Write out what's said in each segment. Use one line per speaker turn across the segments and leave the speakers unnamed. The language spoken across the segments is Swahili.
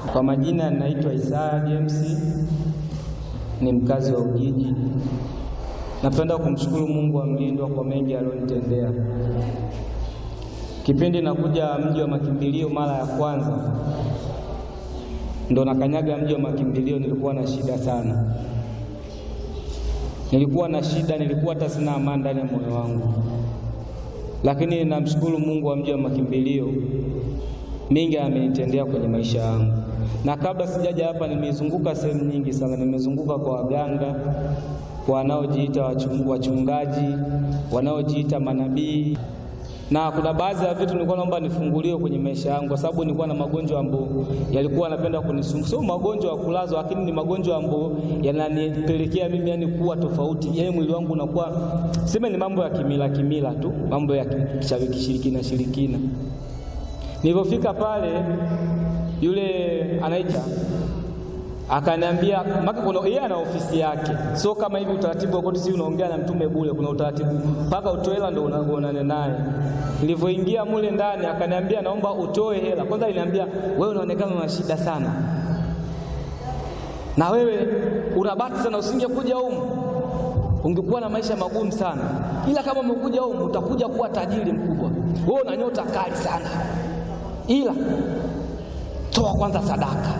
Kwa majina naitwa Isaya James, ni mkazi wa Ujiji. Napenda kumshukuru Mungu wa mlindwa kwa mengi aliyonitendea. Kipindi nakuja mji wa makimbilio mara ya kwanza, ndo nakanyaga mji wa makimbilio, nilikuwa na shida sana. Nilikuwa na shida, nilikuwa hata sina amani ndani ya moyo wangu. Lakini namshukuru Mungu wa mji wa makimbilio, mengi amenitendea kwenye maisha yangu. Na kabla sijaja hapa nimezunguka sehemu nyingi sana. Nimezunguka kwa waganga, kwa wanaojiita wachungaji, wanaojiita manabii. Na kuna baadhi ya vitu nilikuwa naomba nifunguliwe kwenye maisha yangu, kwa sababu nilikuwa na magonjwa ambayo yalikuwa yanapenda kunisumbua. Sio magonjwa ya kulazwa, lakini ni magonjwa ambayo yananipelekea mimi yani kuwa tofauti. Yeye mwili wangu unakuwa sema ni mambo ya kimila tu, mambo ya kishirikina. Nilipofika pale, yule anaita akaniambia, maka kuna yeye ana ofisi yake. Sio kama hivi utaratibu wa koti, si unaongea na mtume bure, kuna utaratibu mpaka utoe hela ndio unaonana naye. Nilivyoingia mule ndani akaniambia, naomba utoe hela. Kwanza aliniambia, wewe unaonekana una shida sana, na wewe unabati sana, usingekuja huko ungekuwa na maisha magumu sana, ila kama umekuja huko utakuja kuwa tajiri mkubwa. Wewe una nyota kali sana, ila toa kwanza sadaka.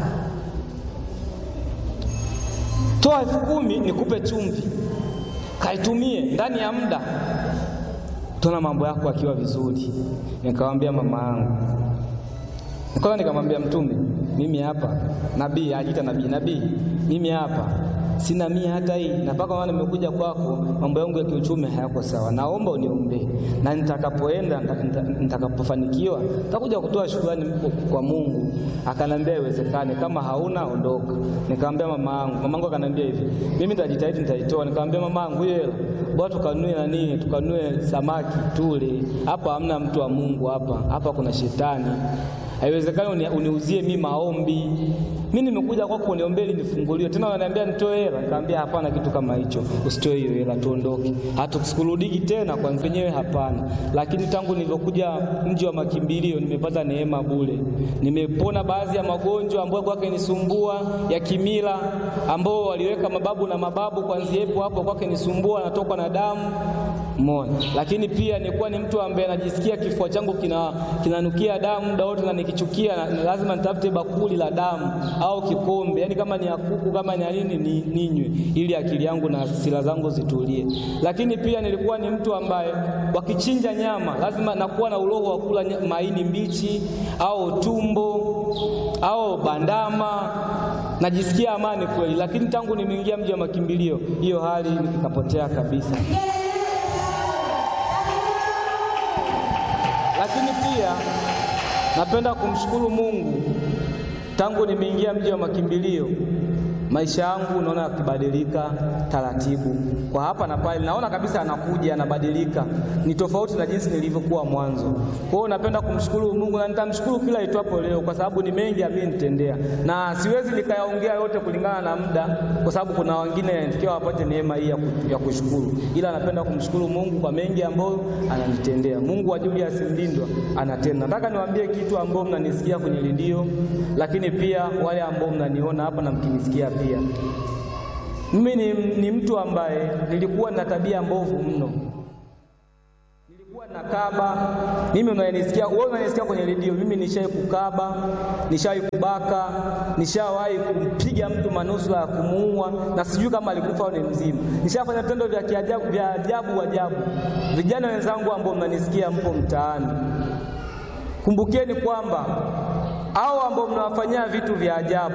Toa 10,000 nikupe chumvi, kaitumie ndani ya muda, tuna mambo yako akiwa vizuri. Nikamwambia mama yangu, nikamwambia mtume, mimi hapa nabii, ajiita nabii, mimi hapa sina mia hata hii, na mpaka wana nimekuja kwako, mambo yangu ya kiuchumi hayako sawa, naomba uniombee, na nitakapoenda nitakapofanikiwa nitakuja kutoa shukrani kwa Mungu. Akanambia iwezekane, kama hauna ondoka. Nikamwambia mamangu akanambia hivi, mimi nitajitahidi nitaitoa. Nikamwambia mamangu, hiyo hela bora tukanue tukanue samaki tule. Hapa hamna mtu wa Mungu, hapa kuna shetani. Haiwezekani uniuzie mimi maombi. Mimi nimekuja kwako uniombee nifunguliwe. Tena wananiambia nitoe hela. Nikamwambia hapana, kitu kama hicho. Usitoe hiyo hela, tuondoke. Hatukurudiki tena kwa wenyewe, hapana. Lakini tangu nilipokuja mji wa makimbilio nimepata neema bure. Nimepona baadhi ya magonjwa ambayo kwake nisumbua ya kimila, ambao waliweka mababu kuanzia hapo kwake nisumbua, natoka na damu moja. Lakini pia nilikuwa ni mtu ambaye najisikia kifua changu kinanukia damu muda wote, na nikichukia lazima nitafute bakuli la damu au kikombe, yani kama ni ya kuku kama ni nini ninywe, ili akili yangu na hasira zangu zitulie. Lakini pia nilikuwa ni mtu ambaye wakichinja nyama lazima nakuwa na uroho wa kula maini mbichi au tumbo au bandama, najisikia amani kweli. Lakini tangu nimeingia mji wa makimbilio hiyo hali ikapotea kabisa. Lakini pia napenda kumshukuru Mungu, tangu nimeingia mji wa makimbilio maisha yangu naona yakibadilika taratibu. Kwa hapa na pale naona kabisa anakuja anabadilika, ni tofauti na jinsi nilivyokuwa mwanzo. Kwa hiyo napenda kumshukuru Mungu, na nitamshukuru kila itwapo leo, kwa sababu ni mengi amenitendea, na siwezi nikayaongea yote kulingana na muda, kwa sababu kuna wengine ndio wapate neema hii ya kushukuru. Ila napenda kumshukuru Mungu kwa mengi ambayo ananitendea. Mungu wa Julius Mlindwa anatenda. Nataka niwaambie kitu ambao mnanisikia kwenye redio, lakini pia wale ambao mnaniona hapa na mkinisikia pia. Mimi ni mtu ambaye nilikuwa na tabia mbovu mno. Nilikuwa nakaba. Mimi unanisikia, wewe unanisikia kwenye redio, mimi nishawahi kukaba, nishawahi kubaka, nishawahi kumpiga mtu manusura ya kumuua, na sijui kama alikufa au ni mzima. Nishafanya vitendo vya ajabu. Vijana wenzangu ambao mnanisikia mpo mtaani, kumbukeni kwamba hao ambao mnawafanyia vitu vya ajabu,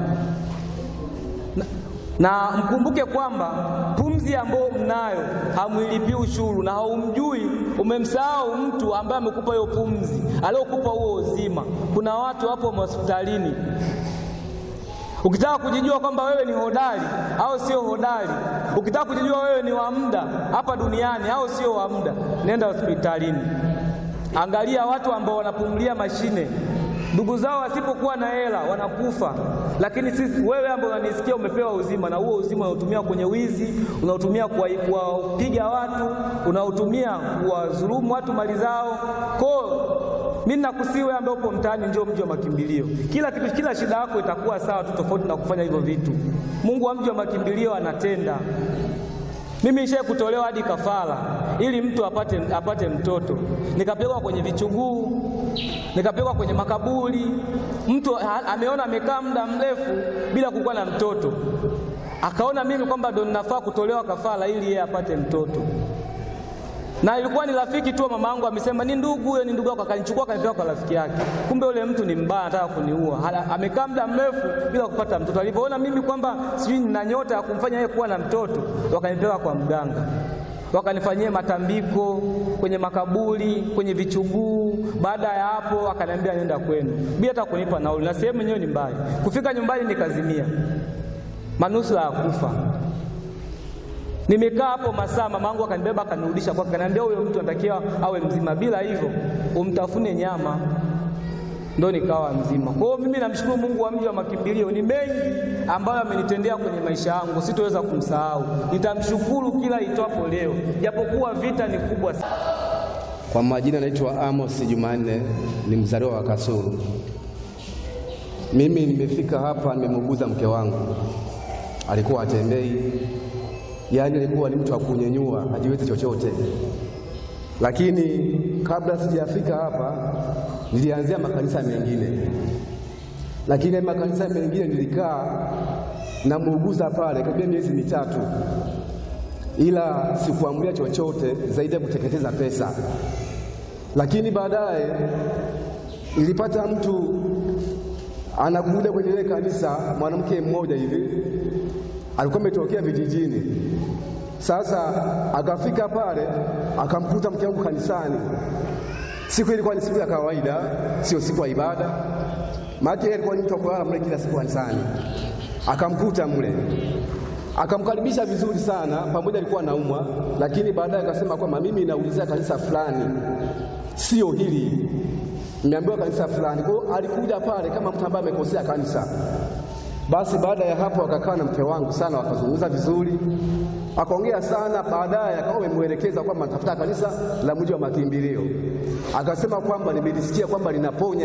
na mkumbuke kwamba pumzi ambayo mnayo hamuilipi ushuru, na haumjui, umemsahau mtu ambaye amekupa hiyo pumzi, aliyokupa huo uzima. Kuna watu hapo hospitalini, ukitaka kujijua kwamba wewe ni hodari au sio hodari, ukitaka kujijua wewe ni wa muda hapa duniani au sio wa muda, nenda hospitalini. Angalia watu ambao wanapumulia mashine, ndugu zao wasipokuwa na hela wanakufa. Lakini sisi, wewe ambaye unanisikia, umepewa uzima, na huo uzima unautumia kwenye wizi, unautumia kuwapiga watu, unautumia kuwadhulumu watu mali zao. Kwa mimi nakusiwe ambaye upo mtaani, njoo mji wa makimbilio. Kila kitu, kila shida yako itakuwa sawa tu, tofauti na kufanya hivyo vitu. Mungu wa mji wa makimbilio anatenda. Mimi nishaye kutolewa hadi kafara ili mtu apate mtoto. Nikapelekwa kwenye vichuguu, nikapelekwa kwenye makaburi. Mtu ameona amekaa muda mrefu bila kukuwa na mtoto, akaona mimi kwamba ndo ninafaa kutolewa kafara ili yeye apate mtoto. Na ilikuwa ni rafiki tu, mama yangu amesema ni ndugu, huyo ni ndugu yako, akanichukua akanipeleka kwa rafiki yake. Kumbe yule mtu ni mbaya, anataka kuniua. Amekaa muda mrefu bila kupata mtoto. Alipoona mimi kwamba sijui nina nyota ya kumfanya yeye kuwa na mtoto, wakanipeleka kwa mganga. Wakanifanyia matambiko kwenye makaburi, kwenye vichuguu. Baada ya hapo akaniambia nenda kwenu, bila hata kunipa nauli, na sehemu yenyewe ni mbaya. Kufika nyumbani nikazimia, manusura ya kufa. Nimekaa hapo masaa, mamangu akanibeba akanirudisha kwake, akaniambia huyo mtu anatakiwa awe mzima, bila hivyo umtafune nyama. Ndo nikawa mzima. Kwa hiyo mimi namshukuru Mungu wa mji wa makimbilio, ni mengi ambayo amenitendea kwenye maisha yangu, sitoweza kumsahau. Nitamshukuru kila itwapo leo, japokuwa vita ni kubwa sana.
Kwa majina naitwa Amos Jumanne, ni mzaliwa wa Kasulu. Mimi nimefika hapa, nimemuguza mke wangu, alikuwa hatembei, yaani alikuwa ni mtu wa kunyenyua, hajiwezi chochote. Lakini kabla sijafika hapa nilianzia makanisa mengine, lakini makanisa mengine nilikaa na muuguza pale kabla miezi mitatu, ila sikuamulia chochote zaidi ya kuteketeza pesa. Lakini baadaye nilipata mtu anakuja kwenye ile kanisa, mwanamke mmoja hivi alikuwa ametokea vijijini. Sasa akafika pale akamkuta mke wangu kanisani. Siku ilikuwa ni siku ya kawaida, sio siku ya ibada. Maana yeye alikuwa ni mtu kulala mle kila siku kanisani. Akamkuta mle, akamkaribisha vizuri sana, pamoja alikuwa anaumwa, lakini baadaye akasema kwamba mimi naulizia kanisa fulani, sio hili, nimeambiwa kanisa fulani. Kwa hiyo alikuja pale kama mtu ambaye amekosea kanisa. Basi baada ya hapo akakaa na mke wangu sana, wakazungumza vizuri, akaongea sana. Baadaye akawa amemuelekeza kwamba natafuta kanisa la mji wa makimbilio. Akasema kwamba nimelisikia kwamba linaponya.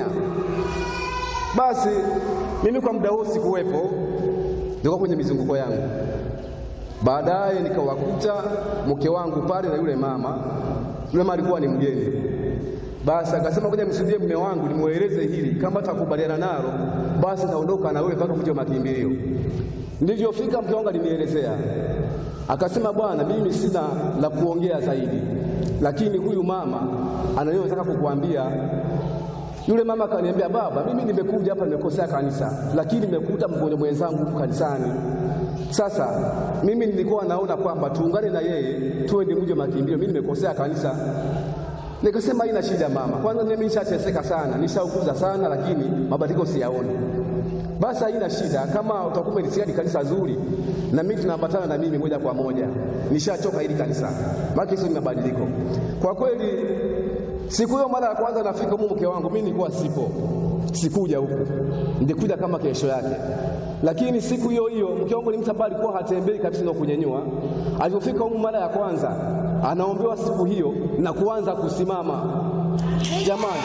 Basi mimi kwa muda huo sikuwepo, nilikuwa kwenye mizunguko yangu. Baadaye nikawakuta mke wangu pale na yule mama. Yule mama alikuwa ni mgeni. Basi akasema ngoja msudie mume wangu nimueleze hili, kama atakubaliana nalo basi naondoka na wewe mpaka mji wa makimbilio. Nilivyofika mke wangu alinielezea, akasema bwana, mimi sina la kuongea zaidi, lakini huyu mama anayotaka kukuambia. Yule mama akaniambia, baba, mimi nimekuja hapa nimekosea kanisa, lakini nimekuta mgonjwa mwenzangu kanisani. Sasa mimi nilikuwa naona kwamba tuungane na yeye tuende mji wa makimbilio, mimi nimekosea kanisa. Nikasema haina shida mama, kwanza mimi nishateseka sana, nishaukuza sana, lakini mabadiliko siyaoni. Basi haina shida, kama utakuwa umelisikia kanisa zuri na mimi tunaambatana na mimi moja kwa moja, nishachoka hili kanisa, maana hizo ni mabadiliko. Kwa kweli siku hiyo mara ya kwanza nafika huko, mke wangu mimi nilikuwa sikuja huko, nilikuja kama kesho yake. Lakini siku hiyo hiyo mke wangu ni mtu ambaye alikuwa hatembei kabisa na kunyenyua. Alipofika huko mara ya kwanza, anaombewa siku hiyo na kuanza kusimama. Jamani,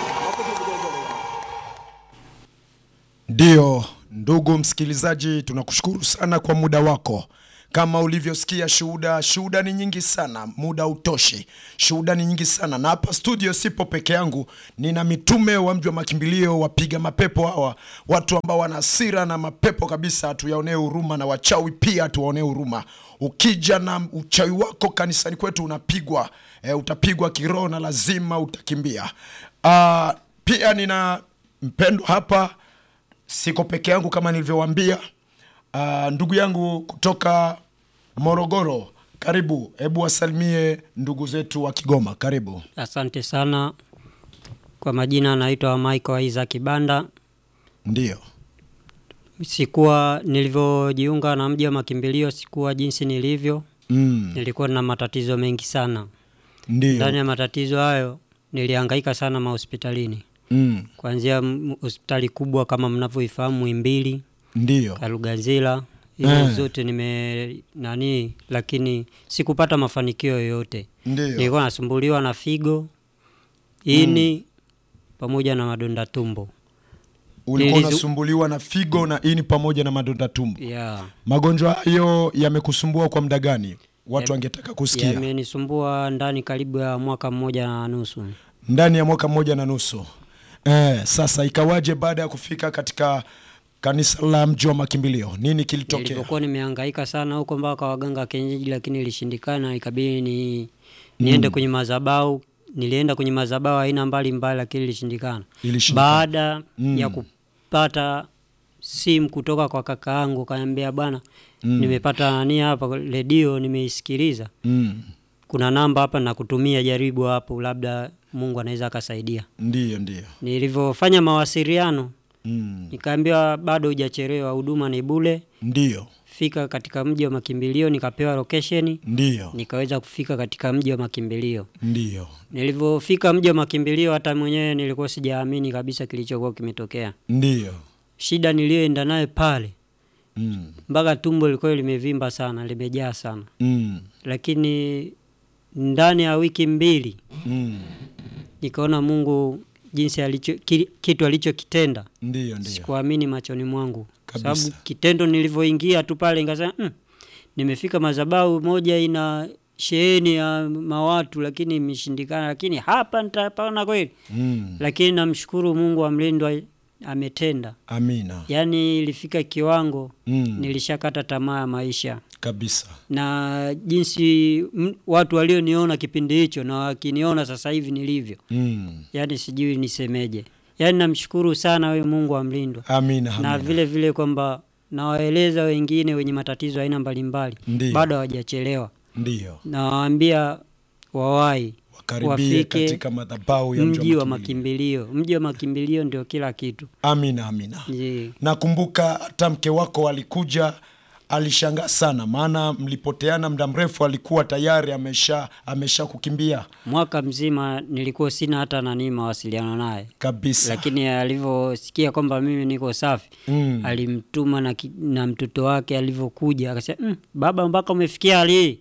ndio ndugu msikilizaji, tunakushukuru sana kwa muda wako. Kama ulivyosikia shuhuda ni nyingi sana, muda utoshi. Shuhuda ni nyingi sana, na hapa studio sipo peke yangu, nina mitume wa mji wa makimbilio, wapiga mapepo hawa, watu ambao wana hasira na mapepo kabisa, tuyaonee huruma, na wachawi pia tuwaonee huruma. Ukija na uchawi wako kanisani kwetu unapigwa, utapigwa kiroho na lazima utakimbia. Pia nina mpendo hapa, siko peke yangu kama nilivyowaambia. Ndugu yangu kutoka Morogoro, karibu. Hebu wasalimie ndugu zetu wa Kigoma, karibu.
Asante sana. Kwa majina naitwa Michael Isaac Banda.
Ndio.
Sikuwa nilivyojiunga na mji wa makimbilio, sikuwa jinsi nilivyo. Nilikuwa na matatizo mengi sana.
Ndio.
Ndani ya matatizo hayo nilihangaika sana mahospitalini. Kuanzia hospitali kubwa kama mnavyoifahamu Muhimbili,
ndio,
Kalugazila, zote lakini sikupata mafanikio yoyote.
Ndio.
Nilikuwa nasumbuliwa na figo, ini, pamoja na madonda tumbo.
Ulikuwa unasumbuliwa na figo na ini pamoja na madonda tumbo.
Yeah.
Magonjwa hayo yamekusumbua kwa muda gani? Watu wangetaka kusikia.
Yamenisumbua ndani karibu ya mwaka 1.5.
Ndani ya mwaka 1.5. Sasa ikawaje baada ya kufika katika kanisa la Mji wa Makimbilio? Nini kilitokea?
Nilipokuwa nimehangaika sana huko mpaka waganga kienyeji, lakini ilishindikana, ikabidi niende kwenye madhabahu. Nilienda kwenye madhabahu aina mbalimbali, lakini ilishindikana. Baada ya kupata simu kutoka kwa kaka yangu, kaniambia bwana, nimepata nani hapa redio, nimeisikiliza. Kuna namba hapa na kutumia, jaribu hapo, labda Mungu anaweza akasaidia.
Ndio.
Nilivyofanya mawasiliano, nikaambiwa bado hujachelewa, huduma ni bure.
Ndio.
Fika katika Mji wa Makimbilio, nikapewa location.
Ndio.
Nikaweza kufika katika Mji wa Makimbilio.
Ndio.
Nilivyofika Mji wa Makimbilio, hata mwenyewe nilikuwa sijaamini kabisa kilichokuwa kimetokea.
Ndio.
Shida niliyoenda naye pale, mpaka tumbo lilikuwa limevimba sana, limejaa sana. Lakini ndani ya wiki 2 nikaona Mungu jinsi kitu alichokitenda.
Ndio.
Sikuamini machoni mwangu.
Kabisa.
Sababu kitendo nilivyoingia tu pale nikasema nimefika madhabahu moja ina sheheni ya mawatu, lakini imeshindikana, lakini hapa nitapona kweli. Lakini namshukuru Mungu amlindwa, ametenda.
Amina.
Yaani ilifika kiwango nilishakata tamaa ya maisha
kabisa.
Na jinsi watu walioniona kipindi hicho na wakiniona sasa hivi nilivyo, yaani sijui nisemeje. Yaani namshukuru sana wewe Mungu amlindwa.
Amina.
Na vile vile kwamba nawaeleza wengine wenye matatizo aina mbalimbali bado hawajachelewa.
Ndio.
Nawaambia wawahi
wakaribie katika madhabahu ya
Mji wa Makimbilio. Mji wa Makimbilio ndio kila kitu.
Amina. Nakumbuka hata mke wako alikuja, alishangaa sana maana mlipoteana muda mrefu, alikuwa tayari amesha kukimbia.
Mwaka mzima nilikuwa sina hata mawasiliano naye
kabisa.
Lakini alivyosikia kwamba mimi niko safi, alimtuma na mtoto wake. Alivyokuja akasema, baba mpaka umefikia hali.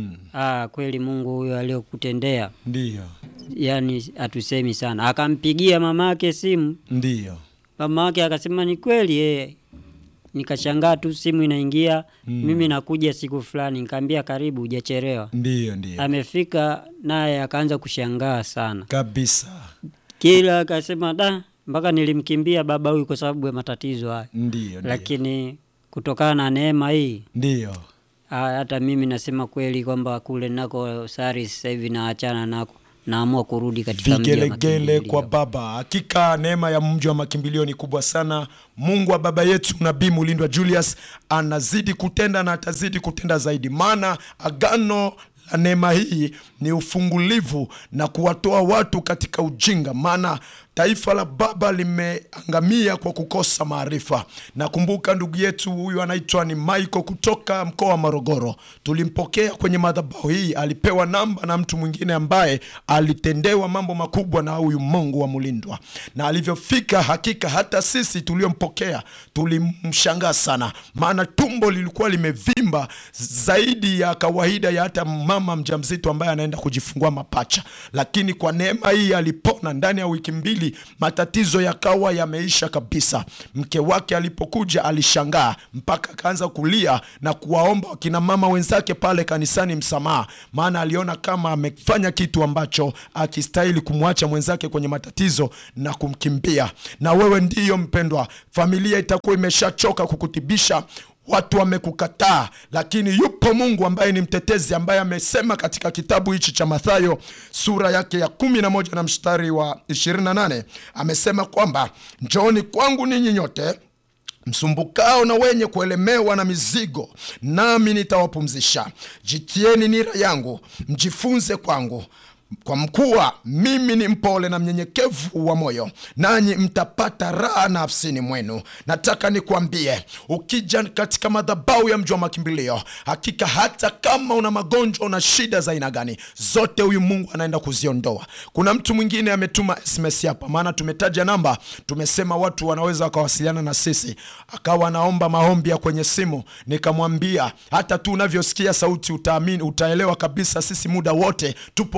Kweli Mungu huyo aliyokutendea.
Ndio.
Yaani atusemi sana. Akampigia mamake simu.
Ndio.
Mamake akasema ni kweli. Nikashangaa tu simu inaingia, mimi nakuja siku fulani. Nikamwambia karibu, hujachelewa.
Ndio.
Amefika naye akaanza kushangaa sana
kabisa.
Kila akasema mpaka nilimkimbia baba huyu kwa sababu ya matatizo haya.
Ndio.
Lakini kutokana na neema hii,
ndio
hata mimi nasema kweli kwamba kule nako sari sasa hivi naachana nako, naamua kurudi katika Mji wa Makimbilio
kwa baba. Hakika neema ya Mji wa Makimbilio ni kubwa sana. Mungu wa baba yetu Nabii Mulindwa Julius anazidi kutenda na atazidi kutenda zaidi, maana agano la neema hii ni ufungulivu na kuwatoa watu katika ujinga, maana taifa la baba limeangamia kwa kukosa maarifa. Nakumbuka ndugu yetu huyu anaitwa ni Michael kutoka mkoa wa Morogoro. Tulimpokea kwenye madhabahu hii, alipewa namba na mtu mwingine ambaye alitendewa mambo makubwa na huyu Mungu wa Mulindwa. Na alivyofika, hakika hata sisi tuliompokea tulimshangaa sana, maana tumbo lilikuwa limevimba zaidi ya kawaida ya hata mama mjamzito ambaye anaenda kujifungua mapacha. Lakini kwa neema hii alipona. Ndani ya wiki 2 matatizo yakawa yameisha kabisa. Mke wake alipokuja alishangaa mpaka akaanza kulia na kuwaomba wakina mama wenzake pale kanisani msamaha, maana aliona kama amefanya kitu ambacho akistahili kumwacha mwenzake kwenye matatizo na kumkimbia. Na wewe ndiyo mpendwa, familia itakuwa imeshachoka kukutibisha, watu wamekukataa, lakini yupo Mungu ambaye ni mtetezi, ambaye amesema katika kitabu hichi cha Mathayo sura yake ya 11 na mstari wa 28, amesema kwamba njooni kwangu ninyi nyote msumbukao na wenye kuelemewa na mizigo, nami nitawapumzisha. Jitieni nira yangu, mjifunze kwangu, kwa mkuwa mimi ni mpole na mnyenyekevu wa moyo, nanyi mtapata raha nafsini mwenu. Nataka nikwambie, ukija katika madhabahu ya Mji wa Makimbilio, hakika hata kama una magonjwa, una shida za aina gani, zote huyu Mungu anaenda kuziondoa. Kuna mtu mwingine ametuma SMS hapa, maana tumetaja namba, tumesema watu wanaweza wakawasiliana na sisi, akawa naomba maombi ya kwenye simu. Nikamwambia hata tu unavyosikia sauti utaamini, utaelewa kabisa sisi muda wote tupo kwenye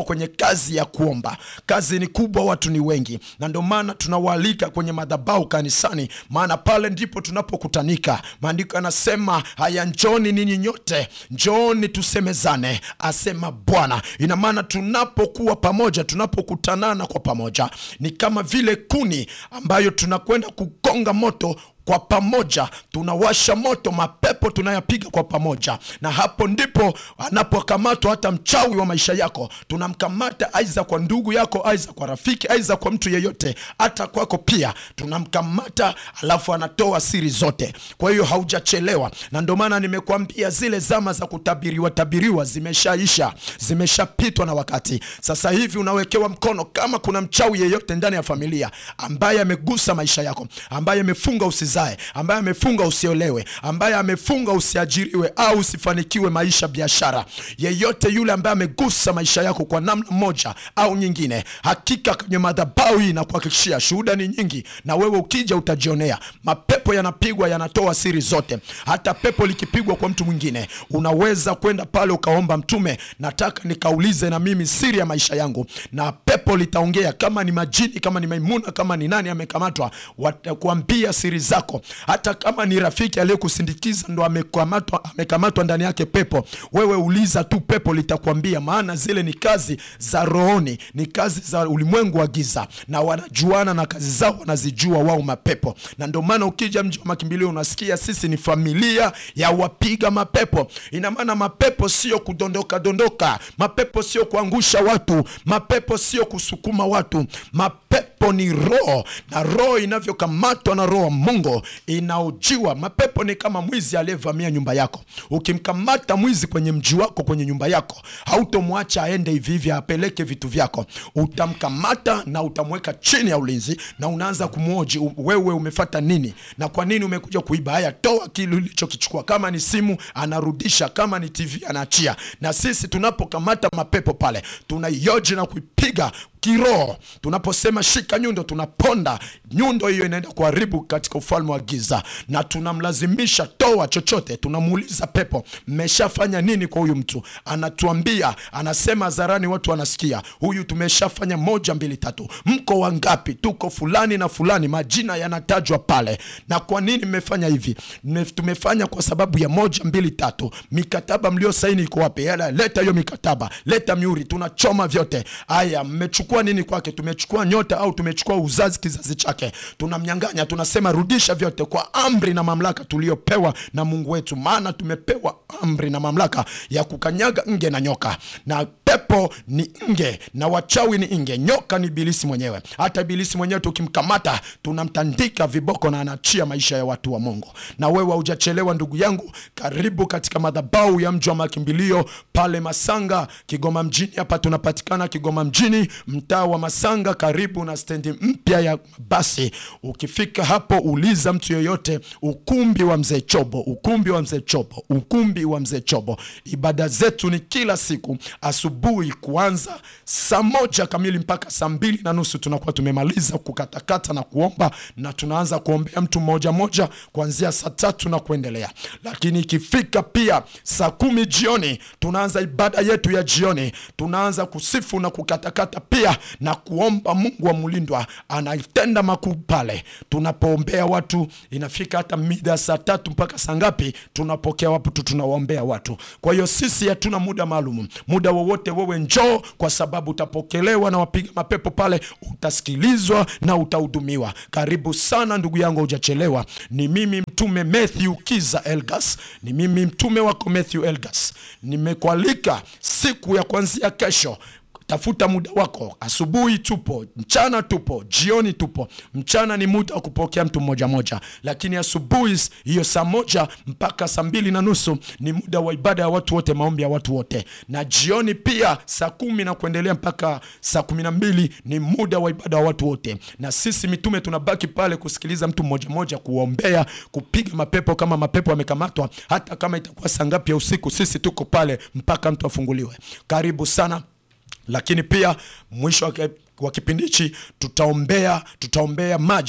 kazi ya kuomba. Kazi ni kubwa, watu ni wengi, na ndio maana tunawaalika kwenye madhabahu kanisani, maana pale ndipo tunapokutanika. Maandiko yanasema, haya njooni ninyi nyote, njooni tusemezane, asema Bwana. Ina maana tunapokuwa pamoja, tunapokutanana kwa pamoja, ni kama vile kuni ambayo tunakwenda kukonga moto kwa pamoja, tunawasha moto, mapepo tunayapiga kwa pamoja. Na hapo ndipo anapokamatwa hata mchawi wa maisha yako. Tunamkamata aidha kwa ndugu yako, aidha kwa rafiki, aidha kwa mtu yeyote, hata kwako pia tunamkamata, alafu anatoa siri zote. Kwa hiyo haujachelewa, na ndio maana nimekuambia zile zama za kutabiriwa zimeshaisha, zimeshapitwa na wakati. Sasa hivi unawekewa mkono. Kama kuna mchawi yeyote ndani ya familia ambaye amegusa maisha yako, ambaye amefunga usizae, ambaye amefunga usiolewe, ambaye amefunga usiajiriwe au usifanikiwe maisha, biashara, yeyote yule ambaye amegusa maisha yako kwa namna moja au nyingine, hakika kwenye madhabahu hii na kuhakikishia, shuhuda ni nyingi, na wewe ukija utajionea. Mapepo yanapigwa, yanatoa siri zote. Hata pepo likipigwa kwa mtu mwingine, unaweza kwenda pale ukaomba, mtume, nataka nikaulize na mimi siri ya maisha yangu, na pepo litaongea. Kama ni majini, kama ni maimuna, kama ni nani amekamatwa, watakuambia siri zako. Hata kama ni rafiki aliyekusindikiza ndo amekamatwa ndani yake pepo, wewe uliza tu, pepo litakwambia. Maana zile ni kazi za rohoni, ni kazi za ulimwengu wa giza, na wanajuana na kazi zao, wanazijua wao mapepo. Na ndio maana ukija mji wa makimbilio unasikia sisi ni familia ya wapiga mapepo. Ina maana mapepo sio kudondoka, mapepo sio kuangusha watu, mapepo sio kusukuma watu, mapepo ni roho, na roho inavyokamatwa na roho wa Mungu inaojiwa. Mapepo ni kama mwizi aliyevamia nyumba yako. Ukimkamata mwizi kwenye mji wako, kwenye nyumba yako, hautomwacha aende hivi hivi apeleke vitu vyako. Utamkamata na utamweka chini ya ulinzi, na unaanza kumhoji, wewe umefuata nini na kwa nini umekuja kuiba? Haya, toa kile ulichokichukua. Kama ni simu anarudisha, kama ni TV anaachia. Na sisi tunapokamata mapepo pale, tunaioji na kuipiga kiroho. Tunaposema shika nyundo, tunaponda nyundo, hiyo inaenda kuharibu katika ufalme wa giza, na tunamlazimisha toa chochote. Tunamuuliza pepo, mmeshafanya nini kwa huyu mtu? Anatuambia, anasema hadharani, watu wanasikia, huyu tumeshafanya 1 2 3. Mko wangapi? Tuko fulani na fulani, majina yanatajwa pale. Na kwa nini mmefanya hivi? Tumefanya kwa sababu ya 1 2 3. Mikataba mlio saini iko wapi? Leta hiyo mikataba, leta mihuri, tunachoma vyote. Haya, mmechukua nini kwake? Tumechukua nyota au tumechukua uzazi, kizazi chake. Tunamnyang'anya, tunasema rudisha vyote kwa amri na mamlaka tuliopewa na Mungu wetu. Maana tumepewa amri na mamlaka ya kukanyaga nge na nyoka. Na pepo ni nge na wachawi ni nge, nyoka ni ibilisi mwenyewe. Hata ibilisi mwenyewe tukimkamata, tunamtandika viboko na anachia maisha ya watu wa Mungu. Na wewe hujachelewa ndugu yangu, karibu katika madhabahu ya mji wa makimbilio pale Masanga, Kigoma mjini. Hapa tunapatikana Kigoma mjini, mtaa wa Masanga, karibu na stendi mpya ya basi. Ukifika hapo, uliza mtu yoyote, ukumbi wa Mzee Chobo, ukumbi wa Mzee Chobo, ukumbi wa Mzee Chobo. Ibada zetu ni kila siku asubuhi, kuanza saa 1 kamili mpaka saa 2:30 tunakuwa tumemaliza kukatakata na kuomba, na tunaanza kuombea mtu mmoja kuanzia saa 3 na kuendelea. Lakini ikifika pia saa 10 jioni, tunaanza ibada yetu ya jioni. Tunaanza kusifu na kukatakata pia na kuomba. Mungu wa Mulindwa anatenda makuu pale tunapoombea watu. Inafika hata mida saa 3 mpaka saa ngapi, tunapokea watu, tunawaombea watu. Kwa hiyo sisi hatuna muda maalum, muda wowote wewe njoo, kwa sababu utapokelewa na wapiga mapepo pale, utasikilizwa na utahudumiwa. Karibu sana ndugu yangu, hujachelewa. Ni mimi mtume Matthew Kiza Elgas, ni mimi mtume wako Matthew Elgas. Nimekualika siku ya kuanzia kesho. Tafuta muda wako. Asubuhi tupo, mchana tupo, jioni tupo. Mchana ni muda wa kupokea mtu mmoja, lakini asubuhi hiyo saa 1 mpaka saa 2:30 ni muda wa ibada ya watu wote, maombi ya watu wote. Na jioni pia saa 10 na kuendelea mpaka saa 12 ni muda wa ibada ya watu wote. Na sisi mitume tunabaki pale kusikiliza mtu mmoja, kuombea, kupiga mapepo kama mapepo yamekamatwa. Hata kama itakuwa saa ngapi ya usiku, sisi tuko pale mpaka mtu afunguliwe. Karibu sana. Lakini pia mwisho wa kipindi hichi tutaombea maji.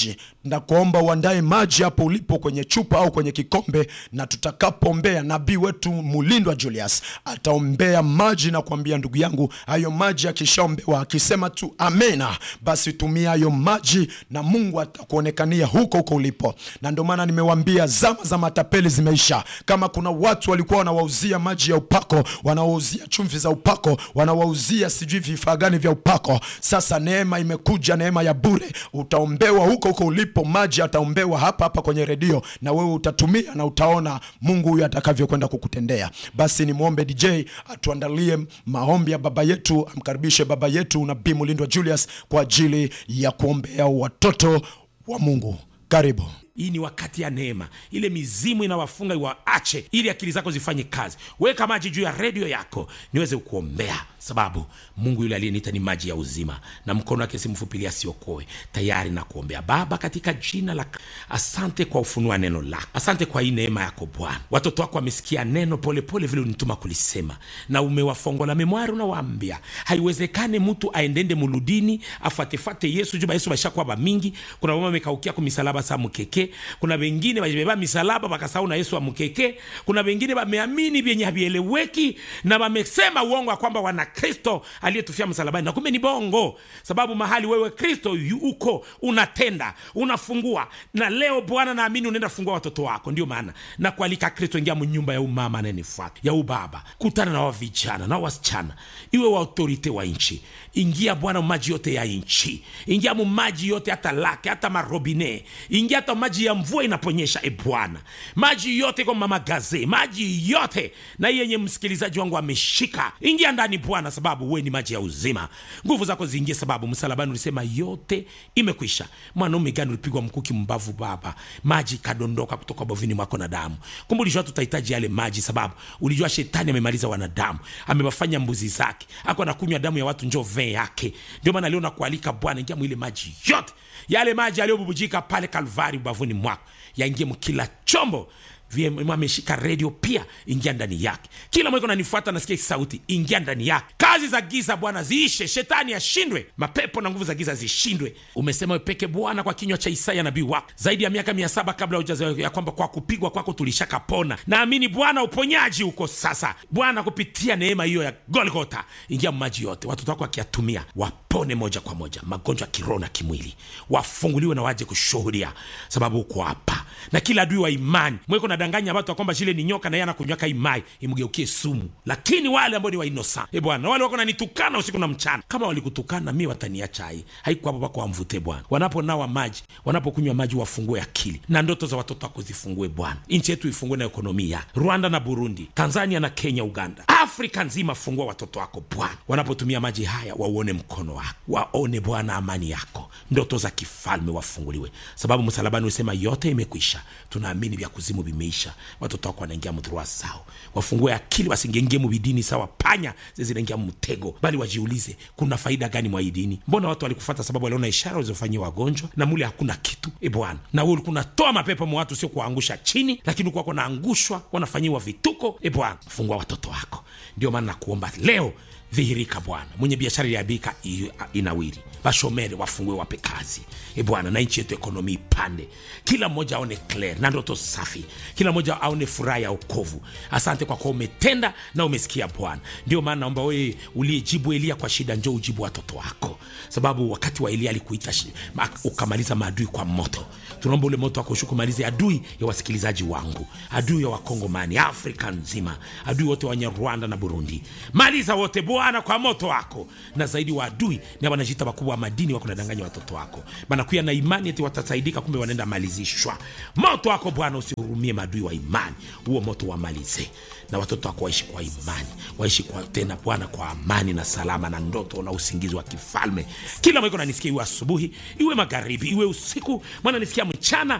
ndakuomba uandae maji hapo ulipo kwenye chupa au kwenye kikombe, na tutakapoombea nabii wetu Mulindwa Julius ataombea maji na kuambia ndugu yangu, hayo maji akishaombewa akisema tu amena, basi tumia hayo maji na Mungu atakuonekania huko huko ulipo. Na ndio maana nimewaambia zama za matapeli zimeisha. Kama kuna watu walikuwa wanawauzia maji ya upako, wanawauzia chumvi za upako, wanawauzia sijui vifaa gani vya upako, sasa neema imekuja, neema ya bure. Utaombewa huko huko ulipo, maji ataombewa hapa hapa kwenye redio, na wewe utatumia na utaona Mungu huyu atakavyokwenda kukutendea. Basi ni muombe DJ atuandalie maombi ya baba yetu, amkaribishe baba yetu Nabii Mulindwa Julius kwa ajili ya kuombea watoto wa Mungu. Karibu.
Hii ni wakati ya neema. Ile mizimu inawafunga iwaache, ili akili zako zifanye kazi. Weka maji juu ya redio yako niweze kuombea, sababu Mungu yule aliyeniita ni maji ya uzima, na mkono wake si mfupi asiokoe. Tayari na kuombea. Baba, katika jina la, asante kwa ufunua neno lako. Asante kwa hii neema yako Bwana. Watoto wako wamesikia neno pole pole vile unituma kulisema, na umewafongola memwari. Unawaambia haiwezekane mtu aendende muludini afuatefate Yesu. Juba Yesu bashakuwa ba mingi. Kuna mama mekaukia kwa misalaba sa mkeke, kuna wengine wajibeba misalaba bakasahau na Yesu wa mkeke, kuna wengine wameamini vyenye havieleweki na wamesema uongo kwamba wana Kristo aliyetufia msalabani, na kumbe ni bongo. Sababu mahali wewe Kristo uko unatenda, unafungua. Na leo Bwana naamini unaenda fungua watoto wako. Ndio maana na kualika Kristo, ingia mnyumba ya umama ananifuata, ya ubaba, kutana na wavijana na wasichana, iwe wa autorite wa nchi. Ingia Bwana maji yote ya nchi, ingia maji yote, hata lake, hata marobine, ingia hata maji ya mvua inaponyesha. Bwana, maji yote kwa mama gaze, maji yote na yenye msikilizaji wangu ameshika, ingia ndani Bwana, sababu wewe ni maji ya uzima. Nguvu zako ziingie, sababu msalabani ulisema yote imekwisha. Mwanaume gani ulipigwa mkuki mbavu Baba, maji kadondoka kutoka bovini mwako na damu. Kumbulisha tutahitaji yale maji, sababu ulijua shetani amemaliza wanadamu, amewafanya mbuzi zake, ako anakunywa damu ya watu njoo vee yake. Ndio maana leo nakualika Bwana, ingia mwile maji yote, yale maji aliyobubujika pale Kalvari bavuni mwako, yaingie mkila chombo. Ameshika radio pia, ingia ndani yake. Kila mmoja ananifuata nasikia sauti, ingia ndani yake. Kazi za giza Bwana ziishe, shetani ashindwe, mapepo na nguvu za giza zishindwe. Umesema wewe peke Bwana kwa kinywa cha Isaya nabii wako zaidi ya miaka 700 kabla hujazaliwa, ya kwamba kwa kupigwa kwako tulishakapona. Naamini Bwana uponyaji uko sasa Bwana, kupitia neema hiyo ya Golgotha. Ingia maji yote, watoto wako wakiatumia wapone moja kwa moja, magonjwa kiroho na kimwili, wafunguliwe na waje kushuhudia, sababu uko hapa. Na kila adui wa imani mweko nadanganya watu kwamba shile ni nyoka na yana kunywaka imai imgeukie sumu. Lakini wale ambao ni wa innocent, Bwana, wale wako nanitukana usiku na mchana, kama walikutukana mimi wataniacha. Haiko hapo kwa mvute Bwana. Wanaponawa maji, wanapokunywa maji, wafungue akili na ndoto za watoto wako zifungue Bwana. Nchi yetu ifungue na ekonomia. Rwanda na Burundi, Tanzania na Kenya, Uganda, Afrika nzima, fungua watoto wako Bwana. Wanapotumia maji haya waone mkono wako, waone Bwana amani yako, ndoto za kifalme wafunguliwe, sababu msalabani usema yote imekwisha. Tunaamini vya kuzimu vimeisha. Watoto wako wanaingia mdhurua sao, wafungue akili, wasingenge mubidini sawa panya zinaingia mtego, bali wajiulize kuna faida gani mwa dini. Mbona watu walikufuata sababu waliona ishara walizofanyia wagonjwa, na mule hakuna kitu. Bwana, na wewe ulikuwa unatoa mapepo mwa watu, sio kuangusha chini, lakini ulikuwa unaangushwa, wanafanyiwa vituko. Bwana, fungua watoto wako. Ndio maana nakuomba leo, dhihirika Bwana. Mwenye biashara ya bika inawiri, bashomere wafungue, wape kazi Bwana, na nchi yetu ekonomi ipande, kila mmoja aone clear na ndoto safi, kila mmoja aone furaha ya wokovu. Asante kwa kuwa umetenda na umesikia Bwana. Ndio maana naomba wewe uliyejibu Elia kwa shida, njoo ujibu watoto wako, sababu wakati wa Elia alikuita ukamaliza maadui kwa moto. Tunaomba ule moto wako ushuke, malize adui ya wasikilizaji wangu, adui ya Wakongomani, Afrika nzima, adui wote wa Rwanda na Burundi, maliza wote Bwana kwa moto wako. Na zaidi wa adui na wanajita wakubwa wa madini wako nadanganya watoto wako, banakuya na imani eti watasaidika, kumbe wanaenda malizishwa. Moto wako Bwana usihurumie maadui wa imani, huo moto wamalize, na watoto wako waishi kwa imani, waishi kwa tena Bwana kwa amani na salama na ndoto na usingizi wa kifalme. Kila mmoja ananisikia, iwe asubuhi, iwe magharibi, iwe usiku, mwana nisikia mchana,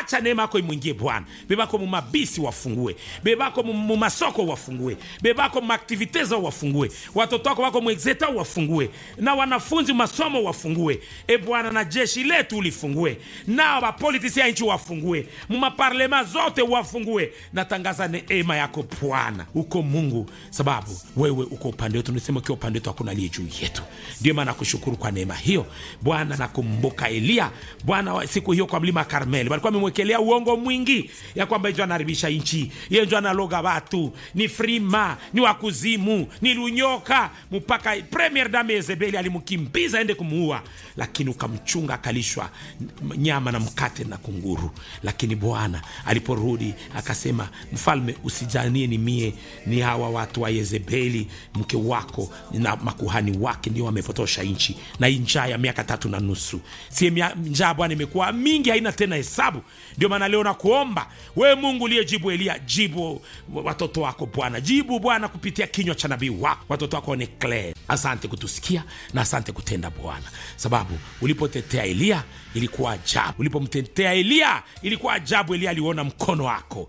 acha neema yako imwingie Bwana. Bebako mumabisi wafungue, bebako mumasoko wafungue, bebako mumaktiviteza wafungue, watoto wako wako mwexeta wafungue, na wanafunzi masomo wafungue. Bwana, na jeshi letu ulifungue, na wapolitisi ya nchi wafungue, mumaparlema zote wafungue. Natangaza neema yako Bwana. Uko Mungu, sababu wewe uko upande wetu. Nisema ukiwa upande wetu hakuna aliye juu yetu. Ndio maana nakushukuru kwa neema hiyo Bwana. Nakumbuka Elia Bwana, siku hiyo kwa mlima Karmeli walikuwa wamemwekelea uongo mwingi ya kwamba yeye anaharibisha nchi, yeye ndio analoga watu, ni frima, ni wakuzimu, ni lunyoka, mpaka premier dame Yezebeli alimkimbiza aende kumuua, lakini ukamchunga akalishwa nyama na mkate na kunguru. Lakini Bwana aliporudi akasema, mfalme, usijanie ni mie, ni hawa watu wa Yezebeli mke wako na makuhani wake ndio wamepotosha nchi, na njaa ya miaka 3.5. Si njaa Bwana imekuwa mingi, haina tena hesabu. Ndio maana leo nakuomba wewe Mungu uliyejibu Elia, jibu watoto wako Bwana, jibu Bwana kupitia kinywa cha nabii wako, watoto wako ni clear. Asante kutusikia na asante kutenda Bwana, sababu ulipotetea Elia ilikuwa ajabu, ulipomtetea Elia ilikuwa ajabu. Elia aliona mkono wako,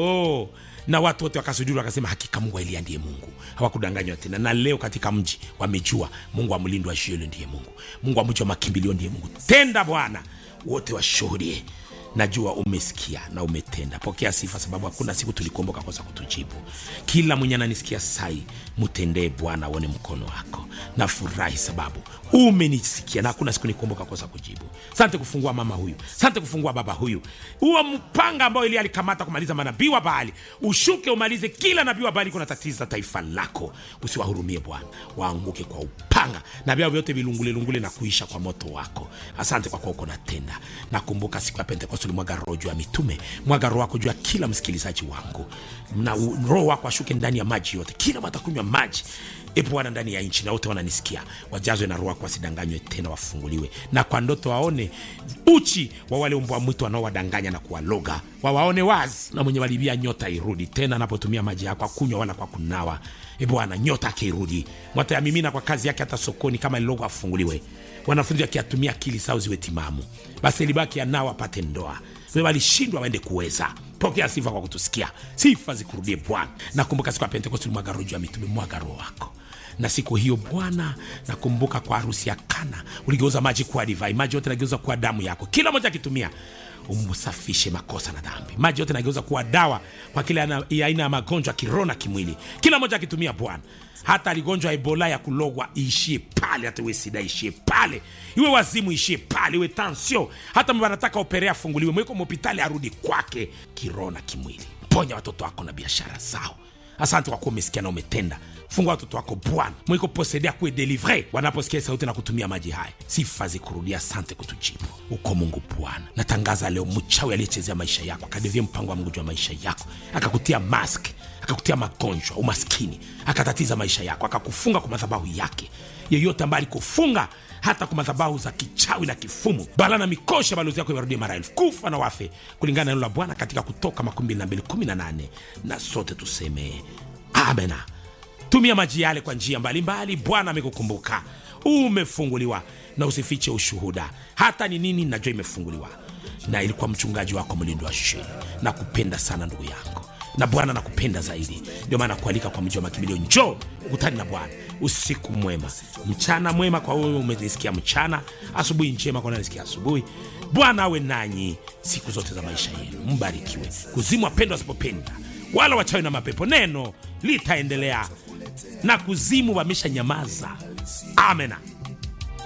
na watu wote wakasujudu wakasema, hakika Mungu wa Elia ndiye Mungu, hawakudanganywa tena. Na leo katika mji wamejua Mungu wa mlindo wa Shielo ndiye Mungu, Mungu wa mji wa makimbilio ndiye Mungu. Tenda Bwana, wote washuhudie. Najua umesikia na umetenda. Pokea sifa, sababu hakuna siku tulikuomba kosa kutujibu. Kila mwenye ananisikia sai, mtendee Bwana, aone mkono wako. Na furahi sababu umenisikia na hakuna siku nikuomba kosa kujibu. Asante kufungua mama huyu, asante kufungua baba huyu. Huo mpanga ambao Elia alikamata kumaliza manabii wa Baali, ushuke umalize kila nabii wa Baali kuna tatiza taifa lako. Usiwahurumie Bwana, waanguke kwa upanga na vyao vyote vilungule na kuisha kwa moto wako. Asante kwa kuwa uko natenda. Nakumbuka siku ya Pentekoste mwaga roho juu ya mitume, mwaga roho wako juu ya kila msikilizaji wangu, na roho wako ashuke ndani ya maji yote, kila watakunywa maji Bwana ndani ya nchi, na wote wananisikia wajazwe na roho wako, wasidanganywe tena, wafunguliwe. Na kwa ndoto waone uchi wa wale mbwa mwitu wanaowadanganya na kuwaloga, wawaone wazi. Na mwenye walibia nyota irudi tena, anapotumia maji yako akunywa wala kwa kunawa, Bwana nyota kirudi, mwatayamimina kwa kazi yake hata sokoni kama lilogo, afunguliwe. Wanafunzi wakiatumia akili zao ziwe timamu, basi libaki anao apate ndoa. Wewe walishindwa waende kuweza. Pokea sifa kwa kutusikia, sifa zikurudie Bwana. Nakumbuka siku ya Pentekoste mwaga roho ya mitume, mwaga roho wako. Na siku hiyo Bwana, nakumbuka kwa harusi ya Kana uligeuza maji kuwa divai, maji yote nageuza kuwa damu yako. Kila mmoja akitumia umsafishe makosa na dhambi. Maji yote nageuza kuwa dawa kwa kila aina ya magonjwa kiroho na kimwili. Kila mmoja akitumia Bwana, hata aligonjwa Ebola ya kulogwa ishie pale, hata iwe sida ishie pale, iwe wazimu ishie pale, iwe tansio, hata mwana anataka operea funguliwe, mweko hospitali arudi kwake kiroho na kimwili. Ponya watoto wako na biashara zao. Asante kwa kuwa umesikia na umetenda. Fungua watoto wako Bwana, mwiko posedea kuwe delivre wanaposikia sauti na kutumia maji haya. Sifa zikurudia, asante kutujibu. Uko Mungu Bwana. Natangaza leo mchawi aliyechezea maisha yako, akadevia mpango wa Mungu juu ya maisha yako, akakutia mask, akakutia magonjwa, umaskini, akatatiza maisha yako, akakufunga kwa madhabahu yake. Yeyote ambaye alikufunga hata kwa madhabahu za kichawi na kifumu, bala na mikosha, balozi yako yarudie mara 1000, kufa na wafe, kulingana na neno la Bwana katika Kutoka 22:18. Na sote tuseme amena. Tumia maji yale kwa njia mbalimbali. Bwana amekukumbuka, umefunguliwa, na usifiche ushuhuda. Hata ni nini najua imefunguliwa, na ilikuwa mchungaji wako mlindo wa Shielo. Nakupenda sana ndugu yangu, na Bwana nakupenda zaidi. Ndio maana kualika kwa mji wa makimbilio, njoo ukutane na Bwana. Usiku mwema, mchana mwema kwa wewe umenisikia mchana, asubuhi njema kwa unanisikia asubuhi. Bwana awe nanyi siku zote za maisha yenu. Mbarikiwe. Kuzimu wapendwa wasipopenda, wala wachawi na mapepo, neno litaendelea, na kuzimu wamesha nyamaza. Amena.